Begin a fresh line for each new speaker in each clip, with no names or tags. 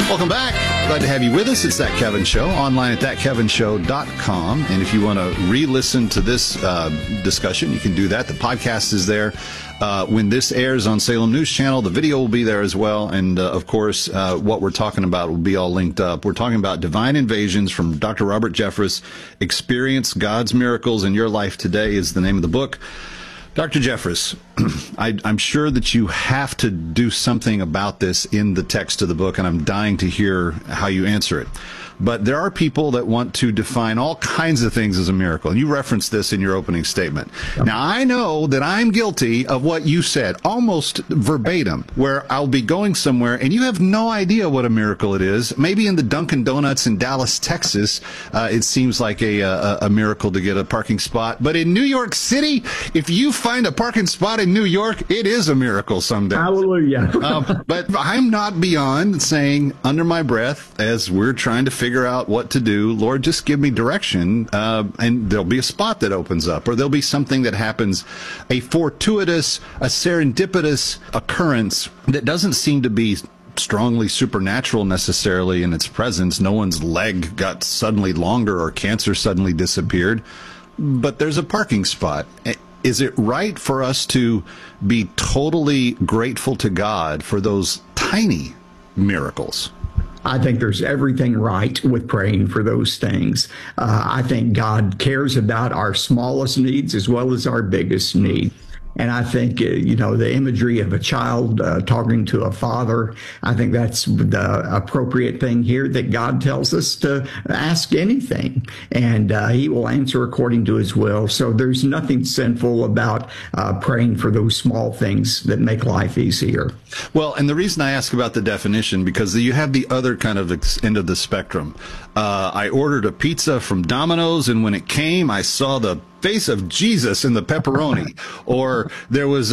Welcome back. Glad to have you with us. It's That Kevin Show, online at thatkevinshow.com. And if you want to re-listen to this discussion, you can do that. The podcast is there. When this airs on Salem News Channel, the video will be there as well. And, of course, what we're talking about will be all linked up. We're talking about Divine Invasions from Dr. Robert Jeffress. Experience God's Miracles in Your Life Today is the name of the book. Dr. Jeffress, I'm sure that you have to do something about this in the text of the book, and I'm dying to hear how you answer it. But there are people that want to define all kinds of things as a miracle. And you referenced this in your opening statement. Now, I know that I'm guilty of what you said, almost verbatim, where I'll be going somewhere and you have no idea what a miracle it is. Maybe in the Dunkin' Donuts in Dallas, Texas, it seems like a miracle to get a parking spot. But in New York City, if you find a parking spot in New York, it is a miracle someday.
Hallelujah.
But I'm not beyond saying under my breath, as we're trying to figure out what to do, Lord, just give me direction, and there'll be a spot that opens up, or there'll be something that happens, a fortuitous, a serendipitous occurrence that doesn't seem to be strongly supernatural necessarily in its presence. No one's leg got suddenly longer or cancer suddenly disappeared, but there's a parking spot. Is it right for us to be totally grateful to God for those tiny miracles?
I think there's everything right with praying for those things. I think God cares about our smallest needs as well as our biggest needs. And I think, the imagery of a child talking to a father, I think that's the appropriate thing here, that God tells us to ask anything, and he will answer according to his will. So there's nothing sinful about praying for those small things that make life easier.
Well, and the reason I ask about the definition, because you have the other kind of end of the spectrum. I ordered a pizza from Domino's, and when it came, I saw the face of Jesus in the pepperoni, or there was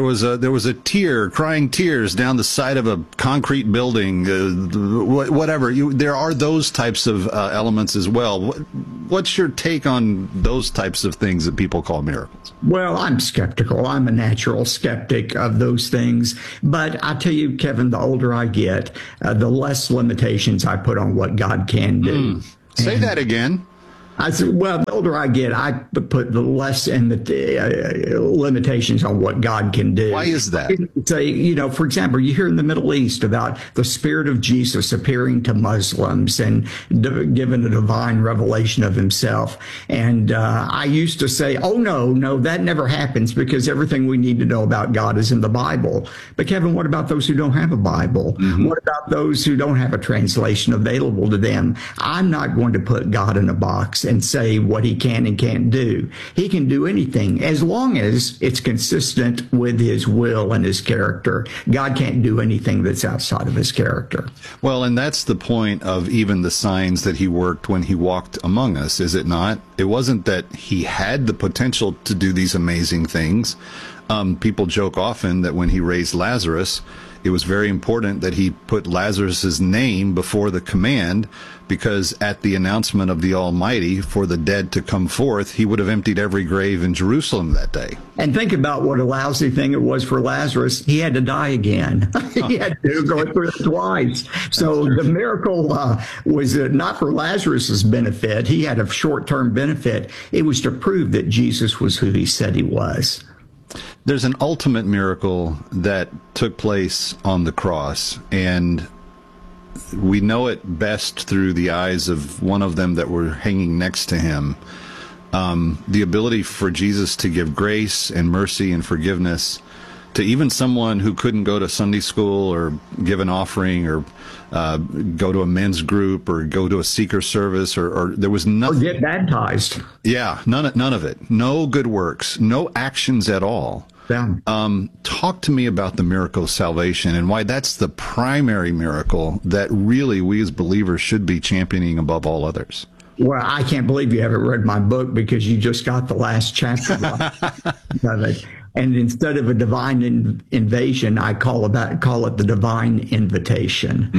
a tear, crying tears down the side of a concrete building, whatever. There are those types of elements as well. What's your take on those types of things that people call miracles?
Well, I'm skeptical. I'm a natural skeptic of those things. But I tell you, Kevin, the older I get, the less limitations I put on what God can do.
Say that again.
I said, well, the older I get, I put the less in the limitations on what God can do.
Why is that?
Say, for example, you hear in the Middle East about the Spirit of Jesus appearing to Muslims and giving a divine revelation of himself. And I used to say, oh, no, that never happens, because everything we need to know about God is in the Bible. But Kevin, what about those who don't have a Bible? Mm-hmm. What about those who don't have a translation available to them? I'm not going to put God in a box and say what he can and can't do. He can do anything as long as it's consistent with his will and his character. God can't do anything that's outside of his character.
Well, and that's the point of even the signs that he worked when he walked among us, is it not? It wasn't that he had the potential to do these amazing things. People joke often that when he raised Lazarus, it was very important that he put Lazarus's name before the command, because at the announcement of the Almighty for the dead to come forth, he would have emptied every grave in Jerusalem that day.
And think about what a lousy thing it was for Lazarus. He had to die again. He had to go through it twice. So the miracle was not for Lazarus's benefit. He had a short-term benefit. It was to prove that Jesus was who he said he was.
There's an ultimate miracle that took place on the cross, and we know it best through the eyes of one of them that were hanging next to him. The ability for Jesus to give grace and mercy and forgiveness to even someone who couldn't go to Sunday school or give an offering or go to a men's group or go to a seeker service or there was nothing.
Or get baptized.
Yeah, none of it. No good works, no actions at all.
Yeah.
Talk to me about the miracle of salvation and why that's the primary miracle that really we as believers should be championing above all others.
Well, I can't believe you haven't read my book, because you just got the last chapter of it. And instead of a divine invasion, I call it the divine invitation.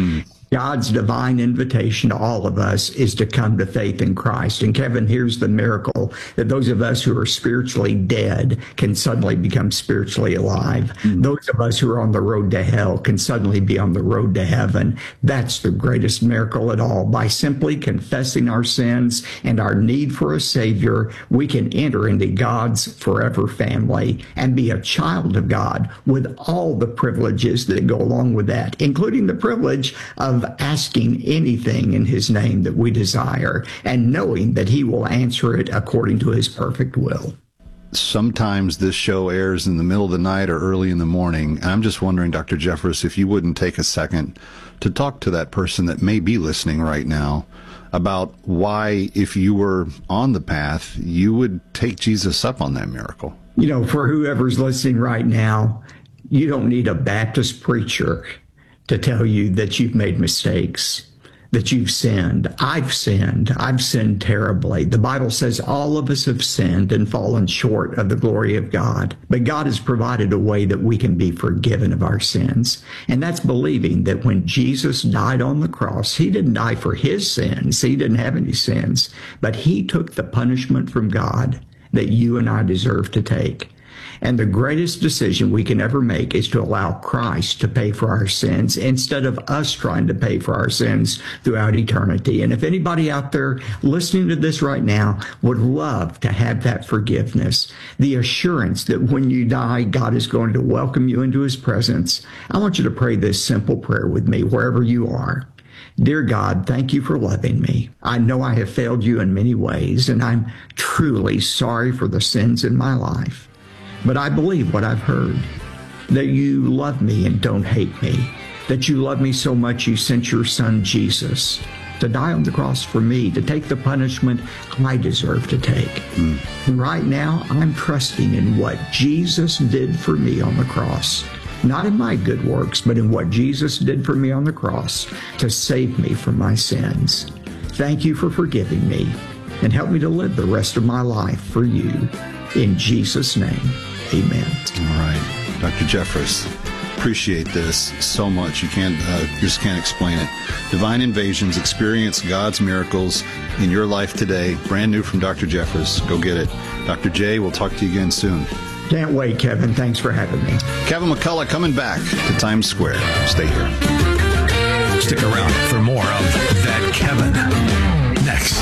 God's divine invitation to all of us is to come to faith in Christ. And Kevin, here's the miracle, that those of us who are spiritually dead can suddenly become spiritually alive. Those of us who are on the road to hell can suddenly be on the road to heaven. That's the greatest miracle at all. By simply confessing our sins and our need for a Savior, we can enter into God's forever family and be a child of God with all the privileges that go along with that, including the privilege of asking anything in his name that we desire and knowing that he will answer it according to his perfect will.
Sometimes this show airs in the middle of the night or early in the morning. I'm just wondering, Dr. Jeffress, if you wouldn't take a second to talk to that person that may be listening right now about why, if you were on the path, you would take Jesus up on that miracle.
You know, for whoever's listening right now, you don't need a Baptist preacher to tell you that you've made mistakes, that you've sinned. I've sinned. I've sinned terribly. The Bible says all of us have sinned and fallen short of the glory of God. But God has provided a way that we can be forgiven of our sins. And that's believing that when Jesus died on the cross, he didn't die for his sins. He didn't have any sins, but he took the punishment from God that you and I deserve to take. And the greatest decision we can ever make is to allow Christ to pay for our sins instead of us trying to pay for our sins throughout eternity. And if anybody out there listening to this right now would love to have that forgiveness, the assurance that when you die, God is going to welcome you into his presence, I want you to pray this simple prayer with me wherever you are. Dear God, thank you for loving me. I know I have failed you in many ways, and I'm truly sorry for the sins in my life. But I believe what I've heard, that you love me and don't hate me, that you love me so much you sent your son Jesus to die on the cross for me, to take the punishment I deserve to take. And right now, I'm trusting in what Jesus did for me on the cross, not in my good works, but in what Jesus did for me on the cross to save me from my sins. Thank you for forgiving me, and help me to live the rest of my life for you. In Jesus' name, amen.
All right. Dr. Jeffress, appreciate this so much. You just can't explain it. Divine Invasions, experience God's miracles in your life today. Brand new from Dr. Jeffress. Go get it. Dr. J, we'll talk to you again soon.
Can't wait, Kevin. Thanks for having me.
Kevin McCullough coming back to Times Square. Stay here.
Stick around for more of That Kevin next.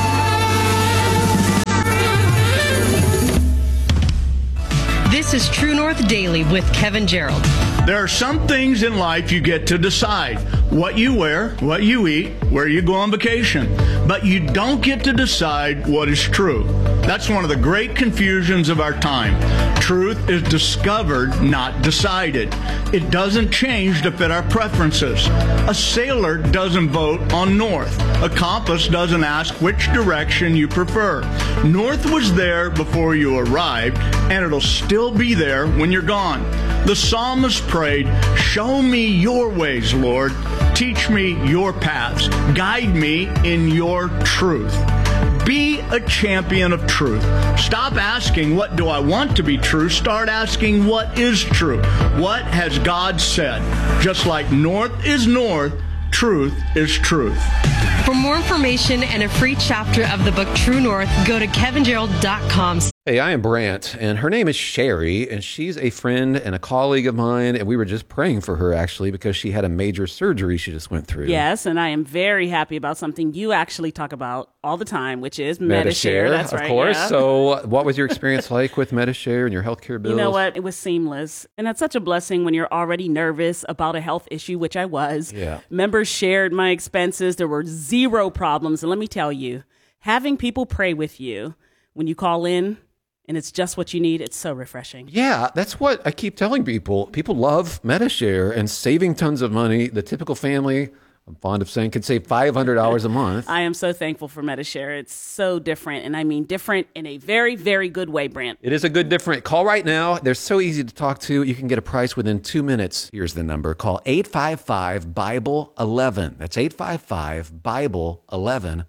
This is True North Daily with Kevin Gerald.
There are some things in life you get to decide. What you wear, what you eat, where you go on vacation. But you don't get to decide what is true. That's one of the great confusions of our time. Truth is discovered, not decided. It doesn't change to fit our preferences. A sailor doesn't vote on north. A compass doesn't ask which direction you prefer. North was there before you arrived, and it'll still be there when you're gone. The psalmist prayed, "Show me your ways, Lord. Teach me your paths. Guide me in your truth." Be a champion of truth. Stop asking, what do I want to be true? Start asking, what is true? What has God said? Just like north is north, truth is truth.
For more information and a free chapter of the book True North, go to kevingerald.com.
Hey, I am Brant, and her name is Sherry, and she's a friend and a colleague of mine, and we were just praying for her, actually, because she had a major surgery she just went through.
Yes, and I am very happy about something you actually talk about all the time, which is Medi-Share. That's right,
of course.
Yeah.
So what was your experience like with Medi-Share and your healthcare bills?
You know what? It was seamless, and that's such a blessing when you're already nervous about a health issue, which I was.
Yeah.
Members shared my expenses. There were zero problems, and let me tell you, having people pray with you when you call in, and it's just what you need, it's so refreshing.
Yeah, that's what I keep telling people. People love Medi-Share and saving tons of money. The typical family, I'm fond of saying, could save $500 a month.
I am so thankful for Medi-Share. It's so different, and I mean different in a very, very good way, Brant.
It is a good different. Call right now. They're so easy to talk to. You can get a price within 2 minutes. Here's the number. Call 855-BIBLE-11. That's 855-BIBLE-11.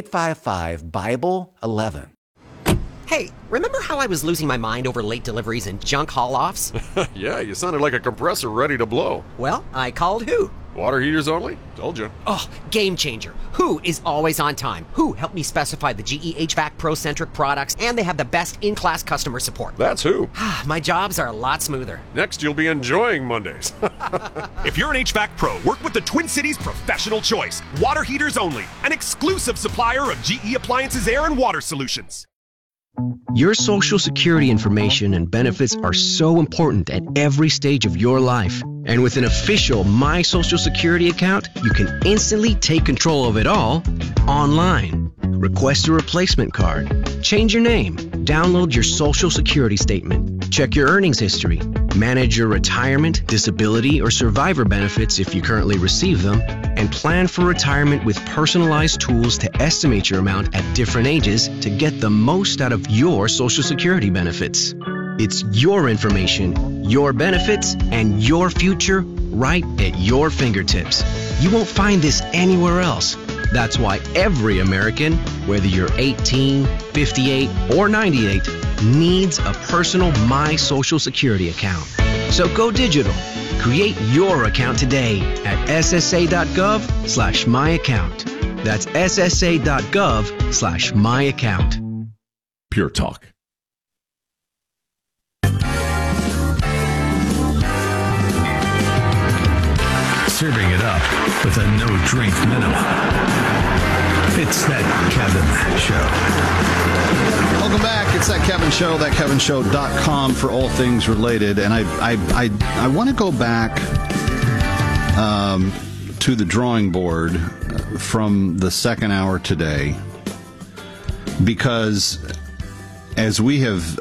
855-BIBLE-11.
Hey, remember how I was losing my mind over late deliveries and junk haul-offs?
Yeah, you sounded like a compressor ready to blow.
Well, I called who?
Water heaters only? Told you.
Oh, game changer. Who is always on time? Who helped me specify the GE HVAC Pro-centric products, and they have the best in-class customer support.
That's who.
My jobs are a lot smoother.
Next, you'll be enjoying Mondays.
If you're an HVAC pro, work with the Twin Cities Professional Choice. Water heaters only. An exclusive supplier of GE Appliances Air and Water Solutions.
Your Social Security information and benefits are so important at every stage of your life. And with an official My Social Security account, you can instantly take control of it all online. Request a replacement card, change your name, download your Social Security statement, check your earnings history, manage your retirement, disability, or survivor benefits if you currently receive them, and plan for retirement with personalized tools to estimate your amount at different ages to get the most out of your Social Security benefits. It's your information, your benefits, and your future right at your fingertips. You won't find this anywhere else. That's why every American, whether you're 18, 58, or 98, needs a personal My Social Security account. So go digital. Create your account today at ssa.gov/myaccount. That's ssa.gov/myaccount.
Pure Talk.
Serving it up with a no-drink minimum. It's That Kevin Show.
Welcome back. It's That Kevin Show, thatkevinshow.com for all things related. And I want to go back to the drawing board from the second hour today, because as we have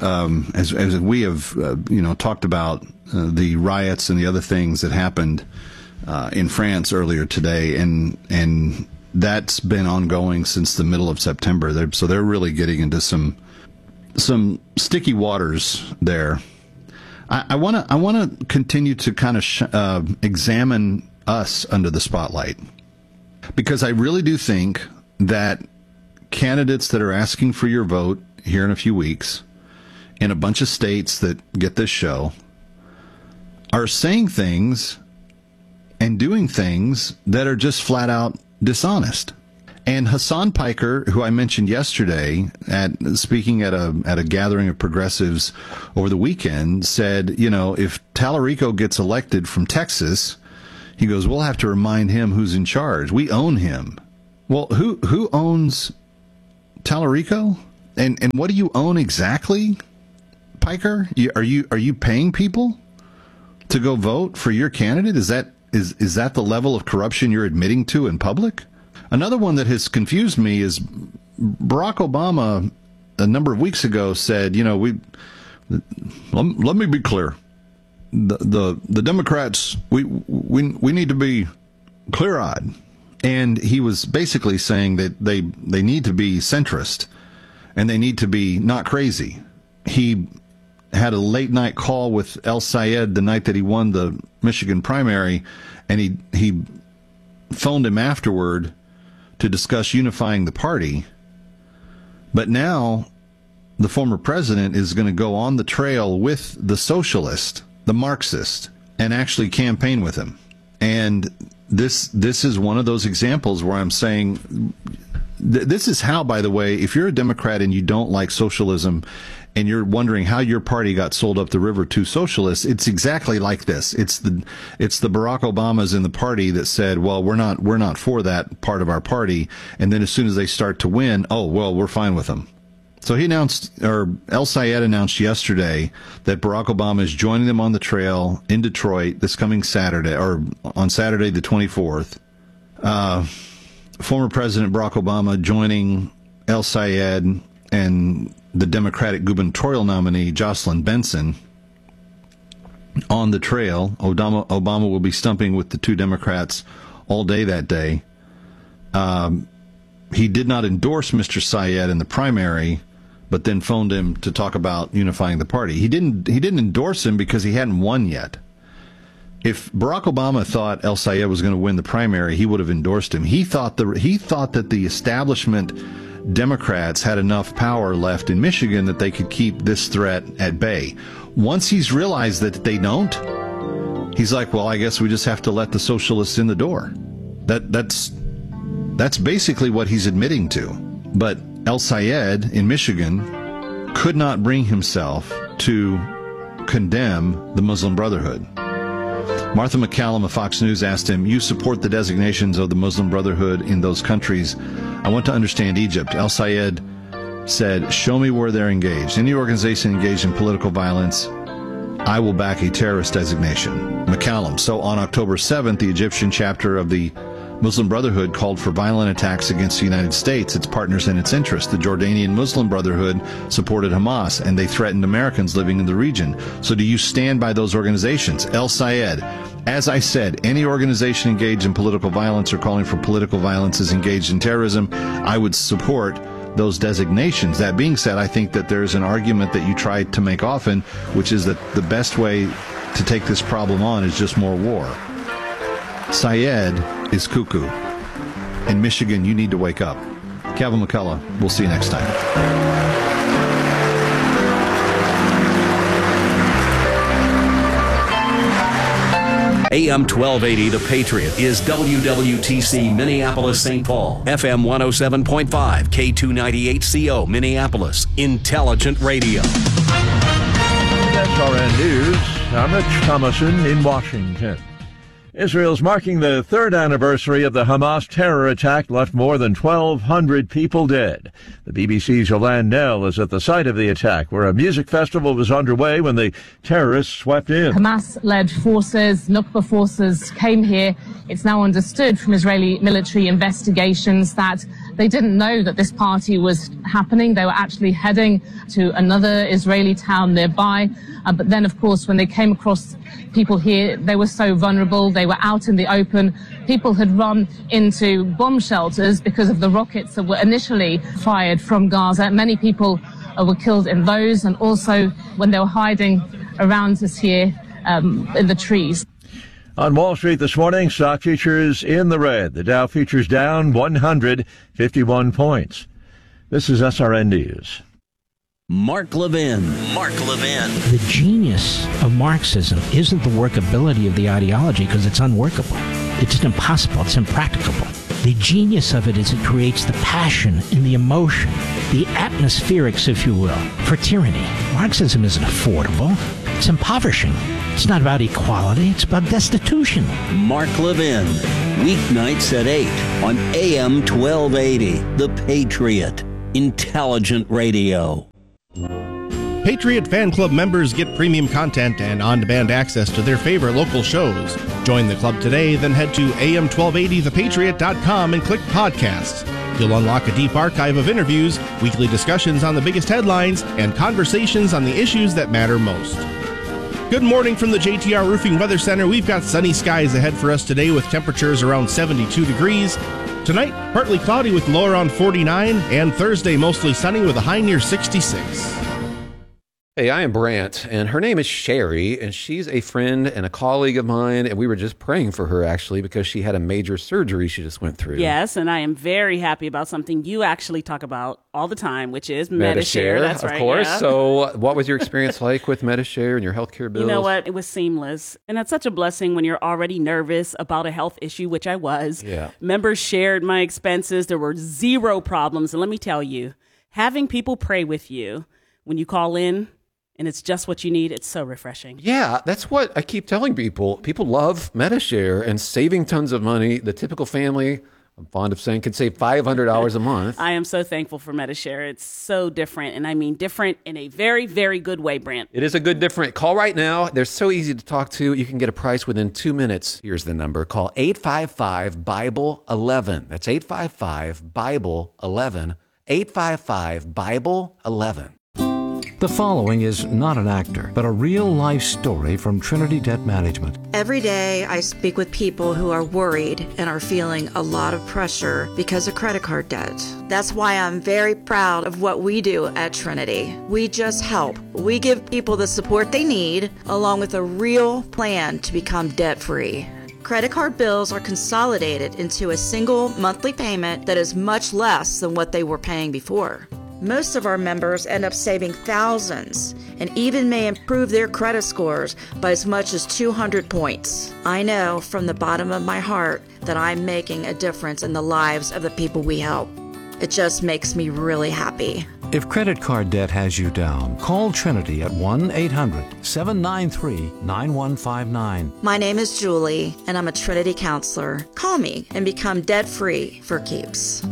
talked about the riots and the other things that happened in France earlier today, and that's been ongoing since the middle of September. They're really getting into some sticky waters there. I want to continue to kind of examine us under the spotlight, because I really do think that candidates that are asking for your vote here in a few weeks in a bunch of states that get this show are saying things and doing things that are just flat out dishonest. And Hassan Piker, who I mentioned yesterday speaking at a gathering of progressives over the weekend, said, if Tallarico gets elected from Texas, he goes, we'll have to remind him who's in charge. We own him. Well, who owns Tallarico? And what do you own exactly, Piker? Are you paying people to go vote for your candidate? Is that the level of corruption you're admitting to in public? Another one that has confused me is Barack Obama a number of weeks ago said, let me be clear. The Democrats, we need to be clear-eyed. And he was basically saying that they need to be centrist and they need to be not crazy. He had a late night call with El Sayed the night that he won the Michigan primary, and he phoned him afterward to discuss unifying the party. But now the former president is going to go on the trail with the socialist, the Marxist, and actually campaign with him. And this is one of those examples where I'm saying, this is how, by the way, if you're a Democrat and you don't like socialism and you're wondering how your party got sold up the river to socialists, it's exactly like this. It's the Barack Obamas in the party that said, well, we're not for that part of our party. And then as soon as they start to win, oh, well, we're fine with them. So El Sayed announced yesterday that Barack Obama is joining them on the trail in Detroit this coming Saturday, or on Saturday the 24th. Former President Barack Obama joining El Sayed and the Democratic gubernatorial nominee Jocelyn Benson on the trail. Obama will be stumping with the two Democrats all day that day. He did not endorse Mr. Sayed in the primary, but then phoned him to talk about unifying the party. He didn't endorse him because he hadn't won yet. If Barack Obama thought El Sayed was going to win the primary, he would have endorsed him. He thought that the establishment Democrats had enough power left in Michigan that they could keep this threat at bay. Once he's realized that they don't, He's like, well, I guess we just have to let the socialists in the door. That's basically what he's admitting to. But El Sayed in Michigan could not bring himself to condemn the Muslim Brotherhood. Martha McCallum of Fox News asked him, you support the designations of the Muslim Brotherhood in those countries. I want to understand Egypt. El Sayed said, show me where they're engaged. Any organization engaged in political violence, I will back a terrorist designation. McCallum. So on October 7th, the Egyptian chapter of the Muslim Brotherhood called for violent attacks against the United States, its partners and its interests. The Jordanian Muslim Brotherhood supported Hamas, and they threatened Americans living in the region. So do you stand by those organizations? El Sayed. As I said, any organization engaged in political violence or calling for political violence is engaged in terrorism. I would support those designations. That being said, I think that there's an argument that you try to make often, which is that the best way to take this problem on is just more war. Sayed is cuckoo. In Michigan, you need to wake up. Kevin McCullough, we'll see you next time.
AM 1280, The Patriot, is WWTC Minneapolis, St. Paul. FM 107.5, K298CO, Minneapolis. Intelligent Radio.
SRN News, I'm Rich Thomason in Washington. Israel's marking the third anniversary of the Hamas terror attack left more than 1,200 people dead. The BBC's Yolande Nell is at the site of the attack, where a music festival was underway when the terrorists swept in.
Hamas-led forces, Nukba forces, came here. It's now understood from Israeli military investigations that they didn't know that this party was happening. They were actually heading to another Israeli town nearby. But then, of course, when they came across people here, they were so vulnerable. They were out in the open. People had run into bomb shelters because of the rockets that were initially fired from Gaza. Many people were killed in those, and also when they were hiding around us here in the trees.
On Wall Street this morning, stock futures in the red. The Dow futures down 151 points. This is SRN News.
Mark Levin.
The genius of Marxism isn't the workability of the ideology, because it's unworkable. It's impossible. It's impracticable. The genius of it is it creates the passion and the emotion, the atmospherics, if you will, for tyranny. Marxism isn't affordable. It's impoverishing. It's not about equality. It's about destitution.
Mark Levin. Weeknights at 8 on AM 1280. The Patriot. Intelligent Radio.
Patriot Fan Club members get premium content and on-demand access to their favorite local shows. Join the club today, then head to am1280thepatriot.com and click podcasts. You'll unlock a deep archive of interviews, weekly discussions on the biggest headlines, and conversations on the issues that matter most. Good morning from the JTR Roofing Weather Center. We've got sunny skies ahead for us today with temperatures around 72 degrees. Tonight, partly cloudy with low around 49, and Thursday mostly sunny with a high near 66.
Hey, I am Brant, and her name is Sherry, and she's a friend and a colleague of mine, and we were just praying for her, actually, because she had a major surgery she just went through.
Yes, and I am very happy about something you actually talk about all the time, which is Medi-Share. That's right,
of course.
Yeah.
So what was your experience like with Medi-Share and your healthcare bills?
You know what? It was seamless. And that's such a blessing when you're already nervous about a health issue, which I was.
Yeah.
Members shared my expenses. There were zero problems. And let me tell you, having people pray with you when you call in, and it's just what you need, it's so refreshing.
Yeah, that's what I keep telling people. People love Medi-Share and saving tons of money. The typical family, I'm fond of saying, can save $500 a month.
I am so thankful for Medi-Share. It's so different, and I mean different in a very, very good way, Brant.
It is a good different. Call right now. They're so easy to talk to. You can get a price within 2 minutes. Here's the number. Call 855-BIBLE-11. That's 855-BIBLE-11. 855-BIBLE-11.
The following is not an actor, but a real-life story from Trinity Debt Management.
Every day I speak with people who are worried and are feeling a lot of pressure because of credit card debt. That's why I'm very proud of what we do at Trinity. We just help. We give people the support they need, along with a real plan to become debt-free. Credit card bills are consolidated into a single monthly payment that is much less than what they were paying before. Most of our members end up saving thousands and even may improve their credit scores by as much as 200 points. I know from the bottom of my heart that I'm making a difference in the lives of the people we help. It just makes me really happy.
If credit card debt has you down, call Trinity at 1-800-793-9159.
My name is Julie, and I'm a Trinity counselor. Call me and become debt-free for keeps.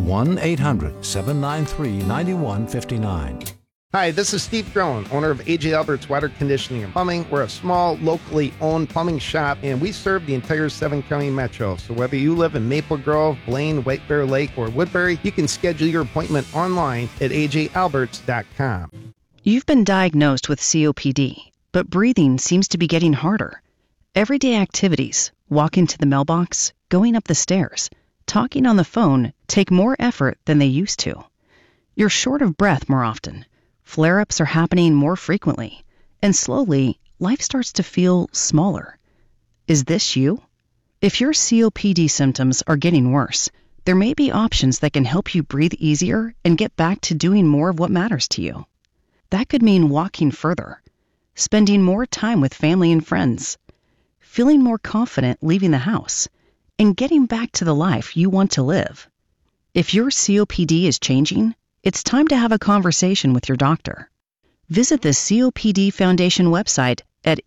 1-800-793-9159.
Hi, this is Steve Drone, owner of AJ Alberts Water Conditioning and Plumbing. We're a small, locally owned plumbing shop, and we serve the entire 7-county metro. So whether you live in Maple Grove, Blaine, White Bear Lake, or Woodbury, you can schedule your appointment online at ajalberts.com.
You've been diagnosed with COPD, but breathing seems to be getting harder. Everyday activities, walking to the mailbox, going up the stairs, talking on the phone, take more effort than they used to. You're short of breath more often. Flare-ups are happening more frequently, and slowly, life starts to feel smaller. Is this you? If your COPD symptoms are getting worse, there may be options that can help you breathe easier and get back to doing more of what matters to you. That could mean walking further, spending more time with family and friends, feeling more confident leaving the house, and getting back to the life you want to live. If your COPD is changing, it's time to have a conversation with your doctor. Visit the COPD Foundation website at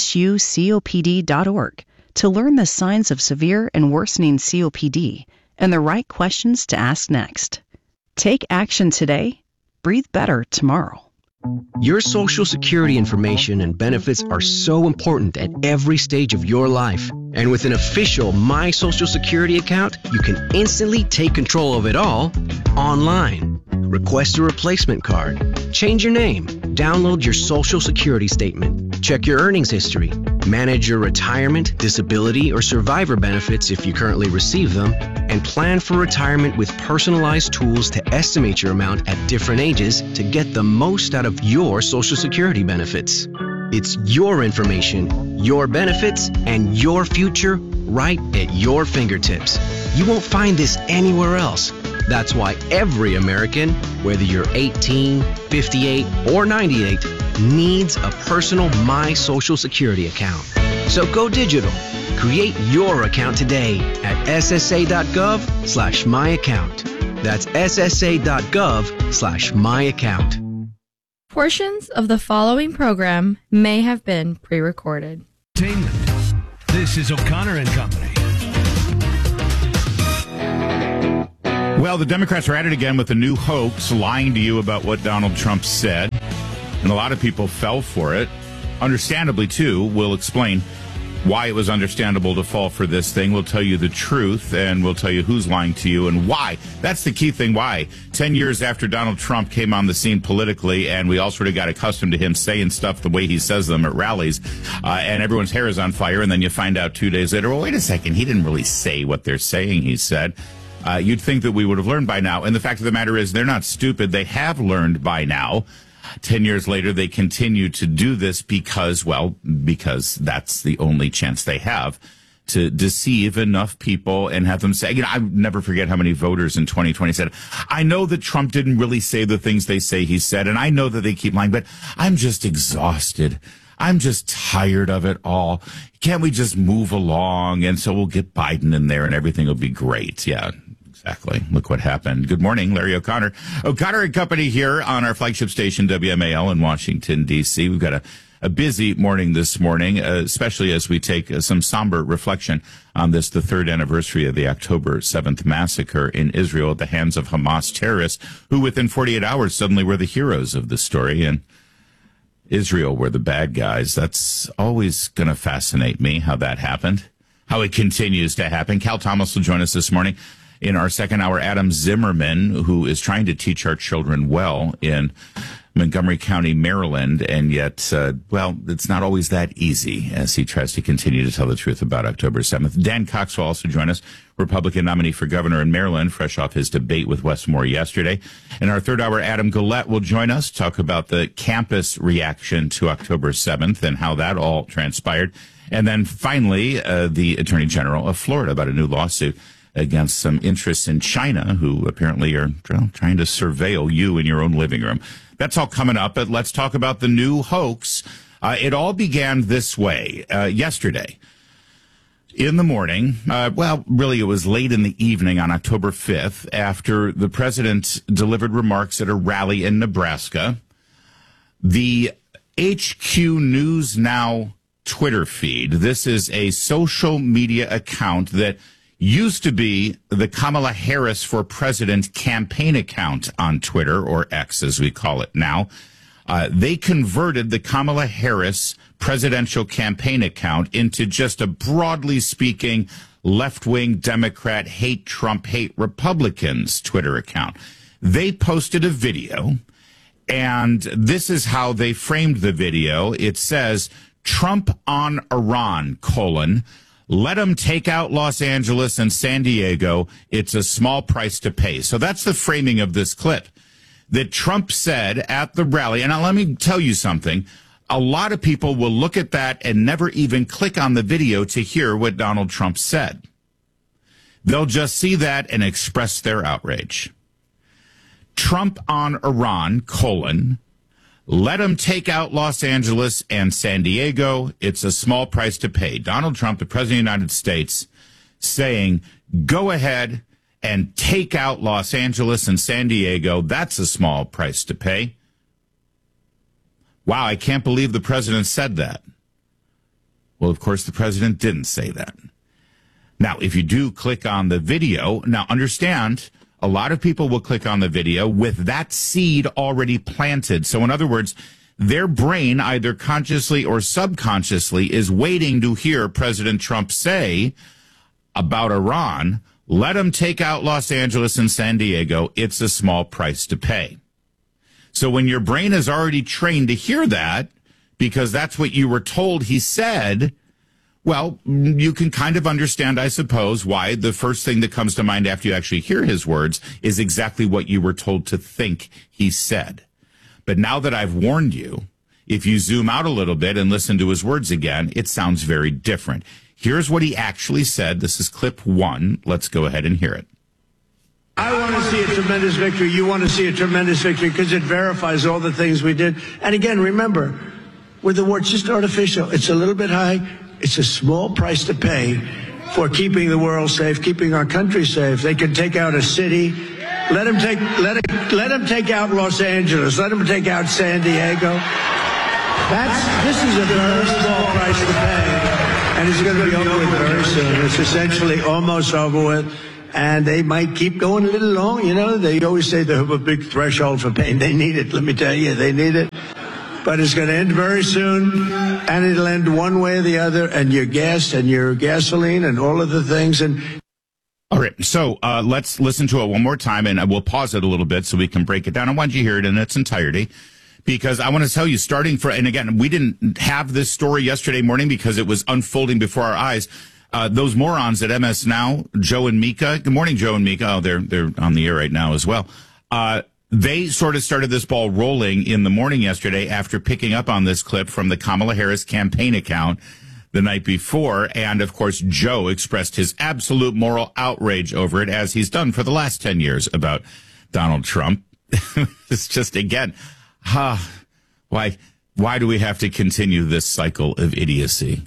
isthisyoucopd.org to learn the signs of severe and worsening COPD and the right questions to ask next. Take action today. Breathe better tomorrow.
Your Social Security information and benefits are so important at every stage of your life. And with an official My Social Security account, you can instantly take control of it all online. Request a replacement card, change your name, download your Social Security statement, check your earnings history, manage your retirement, disability, or survivor benefits if you currently receive them, and plan for retirement with personalized tools to estimate your amount at different ages to get the most out of your Social Security benefits. It's your information, your benefits, and your future right at your fingertips. You won't find this anywhere else. That's why every American, whether you're 18, 58, or 98, needs a personal My Social Security account. So go digital. Create your account today at ssa.gov/myaccount. That's ssa.gov/myaccount.
Portions of the following program may have been pre-recorded.
This is O'Connor and Company.
Well, the Democrats are at it again with a new hoax, lying to you about what Donald Trump said. And a lot of people fell for it. Understandably, too. We'll explain why it was understandable to fall for this thing. We'll tell you the truth, and we'll tell you who's lying to you and why. That's the key thing, why. 10 years after Donald Trump came on the scene politically, and we all sort of got accustomed to him saying stuff the way he says them at rallies, and everyone's hair is on fire, and then you find out 2 days later, well, wait a second, he didn't really say what they're saying he said. You'd think that we would have learned by now. And the fact of the matter is they're not stupid. They have learned by now. 10 years later, they continue to do this because that's the only chance they have to deceive enough people and have them say, I never forget how many voters in 2020 said, I know that Trump didn't really say the things they say he said, and I know that they keep lying, but I'm just exhausted. I'm just tired of it all. Can't we just move along? And so we'll get Biden in there and everything will be great. Yeah. Exactly. Look what happened. Good morning, Larry O'Connor. O'Connor and Company here on our flagship station, WMAL in Washington, D.C. We've got a busy morning this morning, especially as we take some somber reflection on this, the third anniversary of the October 7th massacre in Israel at the hands of Hamas terrorists, who within 48 hours suddenly were the heroes of the story, and Israel were the bad guys. That's always going to fascinate me, how that happened, how it continues to happen. Cal Thomas will join us this morning. In our second hour, Adam Zimmerman, who is trying to teach our children well in Montgomery County, Maryland, and yet, it's not always that easy as he tries to continue to tell the truth about October 7th. Dan Cox will also join us, Republican nominee for governor in Maryland, fresh off his debate with Wes Moore yesterday. In our third hour, Adam Gullette will join us, talk about the campus reaction to October 7th and how that all transpired. And then finally, the Attorney General of Florida about a new lawsuit against some interests in China who apparently are trying to surveil you in your own living room. That's all coming up, but let's talk about the new hoax. It all began this way yesterday. In the morning, really it was late in the evening on October 5th, after the president delivered remarks at a rally in Nebraska. The HQ News Now Twitter feed, this is a social media account that used to be the Kamala Harris for President campaign account on Twitter, or X as we call it now. They converted the Kamala Harris presidential campaign account into just a broadly speaking left-wing Democrat, hate Trump, hate Republicans Twitter account. They posted a video, and this is how they framed the video. It says, Trump on Iran, let them take out Los Angeles and San Diego. It's a small price to pay. So that's the framing of this clip that Trump said at the rally. And now let me tell you something. A lot of people will look at that and never even click on the video to hear what Donald Trump said. They'll just see that and express their outrage. Trump on Iran, let them take out Los Angeles and San Diego. It's a small price to pay. Donald Trump, the President of the United States, saying, go ahead and take out Los Angeles and San Diego. That's a small price to pay. Wow, I can't believe the president said that. Well, of course, the president didn't say that. Now, if you do click on the video, now understand, a lot of people will click on the video with that seed already planted. So in other words, their brain, either consciously or subconsciously, is waiting to hear President Trump say about Iran, let them take out Los Angeles and San Diego. It's a small price to pay. So when your brain is already trained to hear that, because that's what you were told he said, well, you can kind of understand, I suppose, why the first thing that comes to mind after you actually hear his words is exactly what you were told to think he said. But now that I've warned you, if you zoom out a little bit and listen to his words again, it sounds very different. Here's what he actually said. This is clip 1. Let's go ahead and hear it.
I want to see a tremendous victory. You want to see a tremendous victory because it verifies all the things we did. And again, remember, with the word, it's just artificial. It's a little bit high. It's a small price to pay for keeping the world safe, keeping our country safe. They can take out a city. Let them take out Los Angeles. Let them take out San Diego. This is a very small price to pay, and it's going to be over with very soon. It's essentially almost over with. And they might keep going a little long. You know, they always say they have a big threshold for pain. They need it. Let me tell you, they need it. But it's going to end very soon, and it'll end one way or the other, and your gas and your gasoline and all of the things. And
all right, so let's listen to it one more time, and we'll pause it a little bit so we can break it down. I want you to hear it in its entirety, because I want to tell you, and again, we didn't have this story yesterday morning because it was unfolding before our eyes. Those morons at MS Now, Joe and Mika. Good morning, Joe and Mika. Oh, they're on the air right now as well. They sort of started this ball rolling in the morning yesterday after picking up on this clip from the Kamala Harris campaign account the night before. And of course, Joe expressed his absolute moral outrage over it, as he's done for the last 10 years about Donald Trump. It's just, again, why do we have to continue this cycle of idiocy?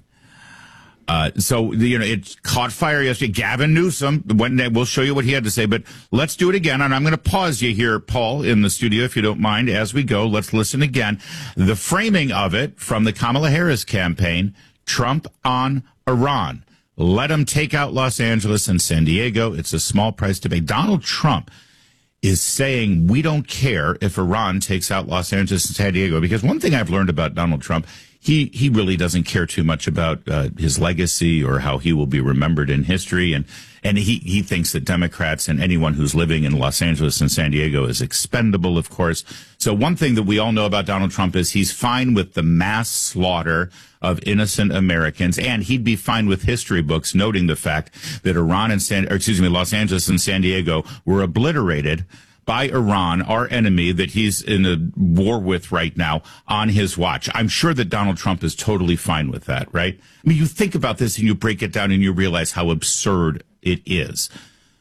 So, it caught fire yesterday. Gavin Newsom, we'll show you what he had to say, but let's do it again. And I'm going to pause you here, Paul, in the studio, if you don't mind, as we go. Let's listen again. The framing of it from the Kamala Harris campaign, Trump on Iran. Let them take out Los Angeles and San Diego. It's a small price to pay. Donald Trump is saying we don't care if Iran takes out Los Angeles and San Diego, because one thing I've learned about Donald Trump, he really doesn't care too much about his legacy or how he will be remembered in history. And he thinks that Democrats and anyone who's living in Los Angeles and San Diego is expendable, of course. So one thing that we all know about Donald Trump is he's fine with the mass slaughter of innocent Americans, and he'd be fine with history books noting the fact that Los Angeles and San Diego were obliterated by Iran, our enemy that he's in a war with right now, on his watch. I'm sure that Donald Trump is totally fine with that, right? I mean, you think about this and you break it down and you realize how absurd it is.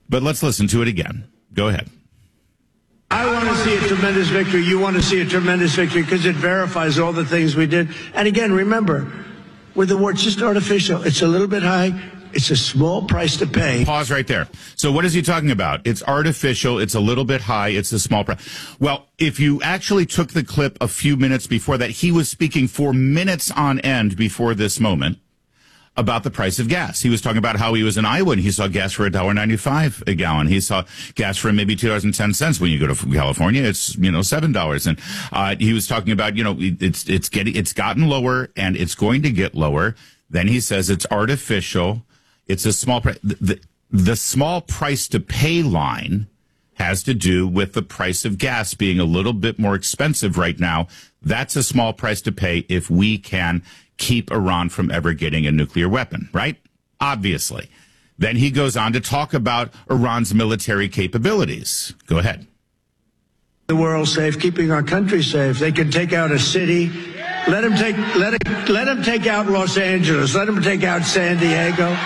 But let's listen to it again. Go ahead.
I want to see a tremendous victory. You want to see a tremendous victory because it verifies all the things we did. And again, remember, with the war, it's just artificial. It's a little bit high. It's a small price to pay.
Pause right there. So what is he talking about? It's artificial. It's a little bit high. It's a small price. Well, if you actually took the clip a few minutes before that, he was speaking for minutes on end before this moment about the price of gas. He was talking about how he was in Iowa and he saw gas for $1.95 a gallon. He saw gas for maybe $2.10. When you go to California, it's, $7. And, he was talking about, it's gotten lower and it's going to get lower. Then he says it's artificial. It's a small price. The small price to pay line has to do with the price of gas being a little bit more expensive right now. That's a small price to pay if we can keep Iran from ever getting a nuclear weapon, right? Obviously. Then he goes on to talk about Iran's military capabilities. Go ahead.
The world safe, keeping our country safe. They can take out a city. Let them take out Los Angeles. Let them take out San Diego.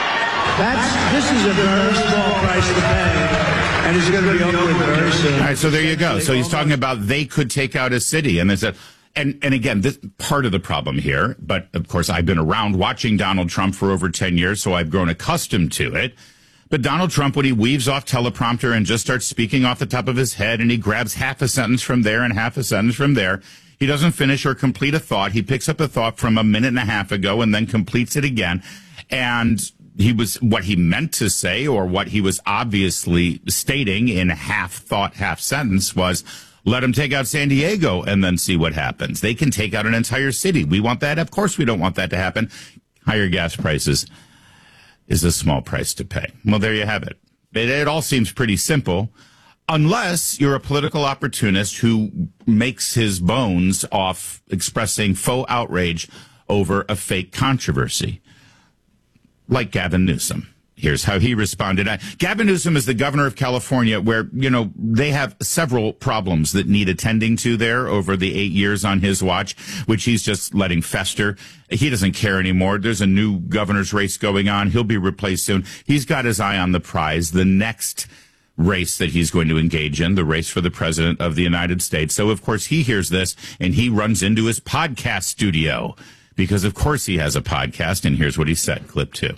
This is a very small price to pay, and it's going to be over with very soon.
All right, so there you go. So he's talking about they could take out a city, and and again, this part of the problem here. But of course, I've been around watching Donald Trump for over 10 years, so I've grown accustomed to it. But Donald Trump, when he weaves off teleprompter and just starts speaking off the top of his head, and he grabs half a sentence from there and half a sentence from there. He doesn't finish or complete a thought. He picks up a thought from a minute and a half ago and then completes it again. And what he meant to say, or what he was obviously stating in half thought, half sentence, was let them take out San Diego and then see what happens. They can take out an entire city. We want that? Of course we don't want that to happen. Higher gas prices is a small price to pay. Well, there you have it. It all seems pretty simple. Unless you're a political opportunist who makes his bones off expressing faux outrage over a fake controversy, like Gavin Newsom. Here's how he responded. Gavin Newsom is the governor of California, where, they have several problems that need attending to there over the 8 years on his watch, which he's just letting fester. He doesn't care anymore. There's a new governor's race going on. He'll be replaced soon. He's got his eye on the prize, the next race that he's going to engage in, the race for the president of the United States. So, of course, he hears this and he runs into his podcast studio because, of course, he has a podcast. And here's what he said. Clip 2.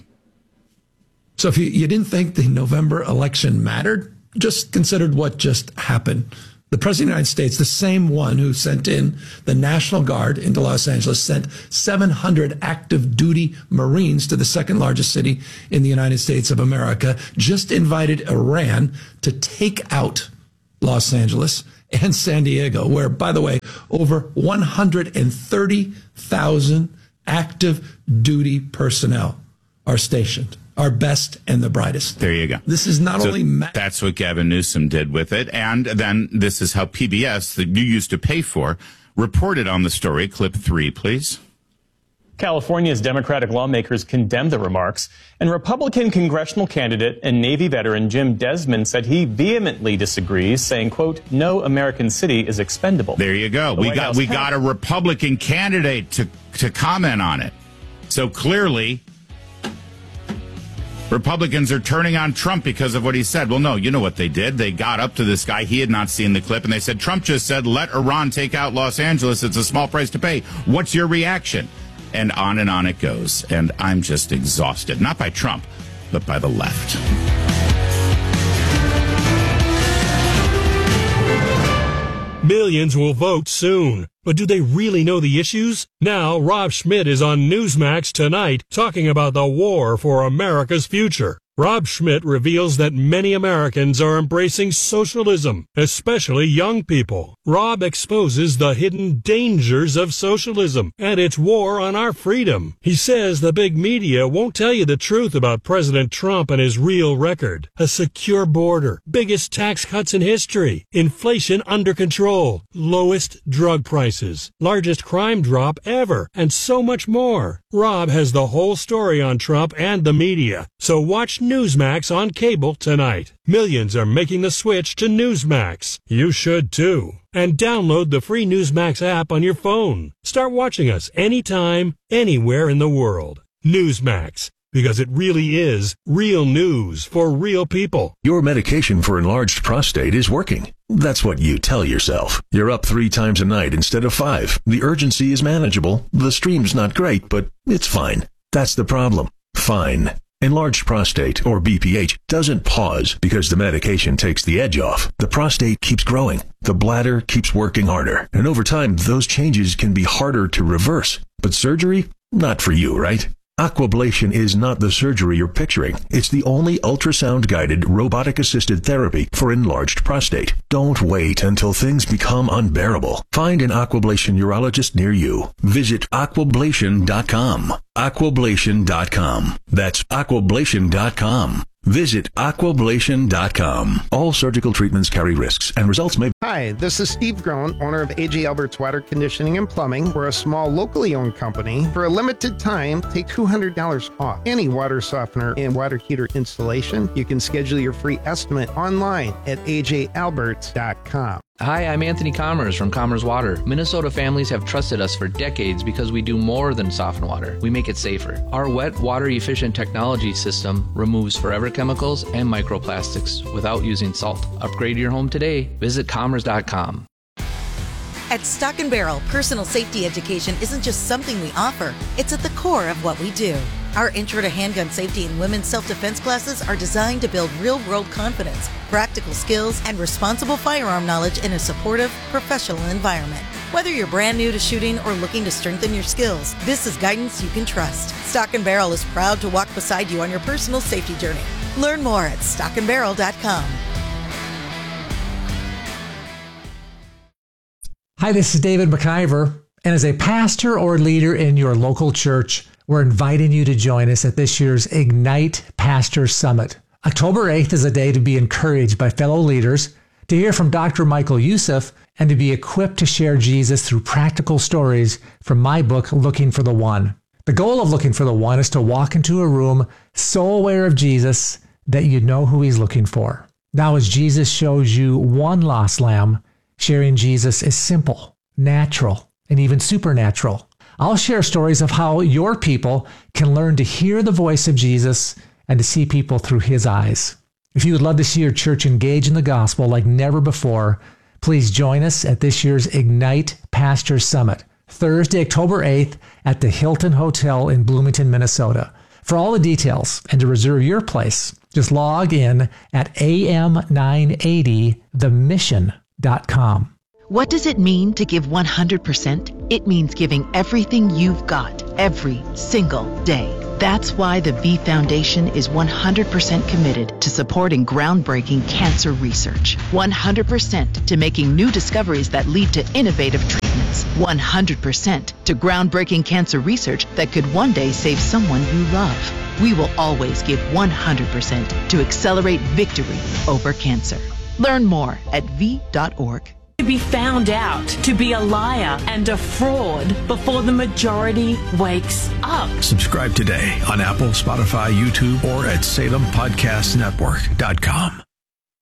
So if you didn't think the November election mattered, just considered what just happened. The President of the United States, the same one who sent in the National Guard into Los Angeles, sent 700 active duty Marines to the second largest city in the United States of America, just invited Iran to take out Los Angeles and San Diego, where, by the way, over 130,000 active duty personnel are stationed. Our best and the brightest.
There you go.
This is not only...
That's what Gavin Newsom did with it. And then this is how PBS, that you used to pay for, reported on the story. Clip 3, please.
California's Democratic lawmakers condemned the remarks, and Republican congressional candidate and Navy veteran Jim Desmond said he vehemently disagrees, saying, quote, no American city is expendable.
There you go. We got a Republican candidate to comment on it. So clearly... Republicans are turning on Trump because of what he said. Well, no, you know what they did? They got up to this guy. He had not seen the clip, and they said, Trump just said, let Iran take out Los Angeles. It's a small price to pay. What's your reaction? And on it goes. And I'm just exhausted. Not by Trump, but by the left.
Millions will vote soon. But do they really know the issues? Now, Rob Schmidt is on Newsmax tonight talking about the war for America's future. Rob Schmidt reveals that many Americans are embracing socialism, especially young people. Rob exposes the hidden dangers of socialism and its war on our freedom. He says the big media won't tell you the truth about President Trump and his real record. A secure border, biggest tax cuts in history, inflation under control, lowest drug prices, largest crime drop ever, and so much more. Rob has the whole story on Trump and the media, so watch Newsmax on cable tonight. Millions are making the switch to Newsmax. You should too. And download the free Newsmax app on your phone. Start watching us anytime, anywhere in the world. Newsmax. because it really is real news for real people.
Your medication for enlarged prostate is working. That's what you tell yourself. You're up 3 times a night instead of 5. The urgency is manageable. The stream's not great, but it's fine. That's the problem. Fine. Enlarged prostate, or BPH, doesn't pause because the medication takes the edge off. The prostate keeps growing. The bladder keeps working harder. And over time, those changes can be harder to reverse. But surgery? Not for you, right? Aquablation is not the surgery you're picturing. It's the only ultrasound-guided, robotic-assisted therapy for enlarged prostate. Don't wait until things become unbearable. Find an Aquablation urologist near you. Visit aquablation.com. Aquablation.com. That's aquablation.com. Visit aquablation.com. All surgical treatments carry risks, and results may...
Hi, this is Steve Groen, owner of AJ Albert's Water Conditioning and Plumbing. We're a small, locally owned company. For a limited time, take $200 off any water softener and water heater installation. You can schedule your free estimate online at ajalberts.com.
Hi, I'm Anthony Commerce from Commerce Water. Minnesota families have trusted us for decades because we do more than soften water. We make it safer. Our wet, water-efficient technology system removes forever chemicals and microplastics without using salt. Upgrade your home today. Visit commerce.com.
At Stock & Barrel, personal safety education isn't just something we offer. It's at the core of what we do. Our Intro to Handgun Safety and Women's Self-Defense classes are designed to build real-world confidence, practical skills, and responsible firearm knowledge in a supportive, professional environment. Whether you're brand new to shooting or looking to strengthen your skills, this is guidance you can trust. Stock & Barrel is proud to walk beside you on your personal safety journey. Learn more at stockandbarrel.com.
Hi, this is David McIver, and as a pastor or leader in your local church, we're inviting you to join us at this year's Ignite Pastor Summit. October 8th is a day to be encouraged by fellow leaders, to hear from Dr. Michael Youssef, and to be equipped to share Jesus through practical stories from my book, Looking for the One. The goal of Looking for the One is to walk into a room so aware of Jesus that you know who he's looking for. Now, as Jesus shows you one lost lamb, sharing Jesus is simple, natural, and even supernatural. I'll share stories of how your people can learn to hear the voice of Jesus and to see people through his eyes. If you would love to see your church engage in the gospel like never before, please join us at this year's Ignite Pastor Summit, Thursday, October 8th at the Hilton Hotel in Bloomington, Minnesota. For all the details and to reserve your place, just log in at am980themission.com.
What does it mean to give 100%? It means giving everything you've got every single day. That's why the V Foundation is 100% committed to supporting groundbreaking cancer research. 100% to making new discoveries that lead to innovative treatments. 100% to groundbreaking cancer research that could one day save someone you love. We will always give 100% to accelerate victory over cancer. Learn more at v.org.
To be found out to be a liar and a fraud before the majority wakes up.
Subscribe today on Apple, Spotify, YouTube, or at SalemPodcastNetwork.com.